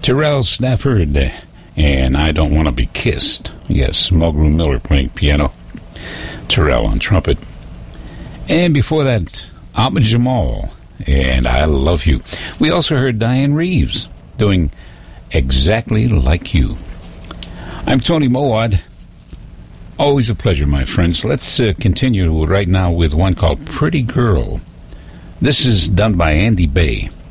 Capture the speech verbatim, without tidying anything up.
Terrell Stafford and I Don't Want to Be Kissed. Yes, Mulgrew Miller playing piano, Terrell on trumpet. And before that, Ahmad Jamal and I Love You. We also heard Diane Reeves doing Exactly Like You. I'm Tony Mowat. Always a pleasure, my friends. Let's uh, continue right now with one called Pretty Girl. This is done by Andy Bay.